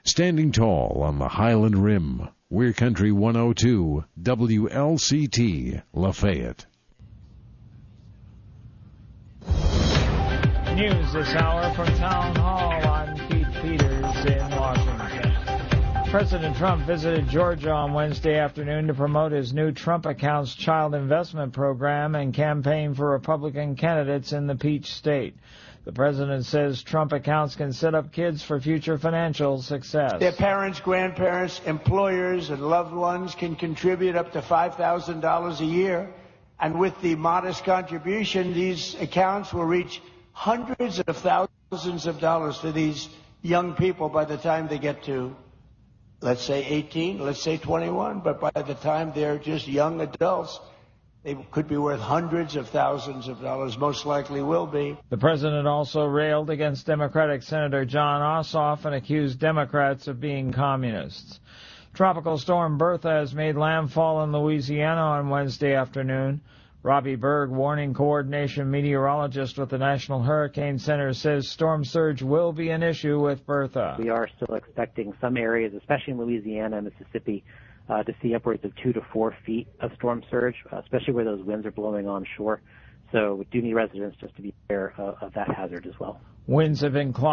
Standing tall on the Highland Rim, we're Country 102, WLCT, Lafayette. News this hour from Town Hall. I'm Keith Peters in Washington. President Trump visited Georgia on Wednesday afternoon to promote his new Trump Accounts child investment program and campaign for Republican candidates in the Peach State. The president says Trump Accounts can set up kids for future financial success. Their parents, grandparents, employers, and loved ones can contribute up to $5,000 a year. And with the modest contribution, these accounts will reach hundreds of thousands of dollars for these young people by the time they get to, let's say 18, let's say 21. But by the time they're just young adults, they could be worth hundreds of thousands of dollars, most likely will be. The president also railed against Democratic Senator Jon Ossoff and accused Democrats of being communists. Tropical storm Bertha has made landfall in Louisiana on Wednesday afternoon. Robbie Berg, warning coordination meteorologist with the National Hurricane Center, says storm surge will be an issue with Bertha. We are still expecting some areas, especially in Louisiana and Mississippi, to see upwards of 2 to 4 feet of storm surge, especially where those winds are blowing onshore. So we do need residents just to be aware of that hazard as well. Winds have been